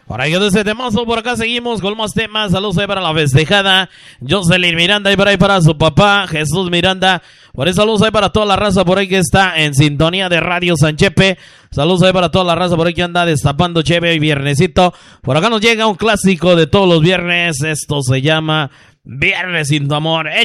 Por ahí de ese temazo, por acá seguimos con más temas. Saludos ahí para la festejada Jocelyn Miranda y por ahí para su papá Jesús Miranda. Por ahí saludos ahí para toda la raza por ahí que está en sintonía de Radio San Chepe. Saludos ahí para toda la raza por ahí que anda destapando cheve y viernesito. Por acá nos llega un clásico de todos los viernes. Esto se llama Viernes sin tu amor.